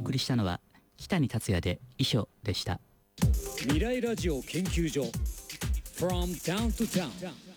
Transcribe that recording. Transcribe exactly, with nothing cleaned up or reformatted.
送りしたのは北谷達也で遺書でした。 未来ラジオ研究所 From Town to Town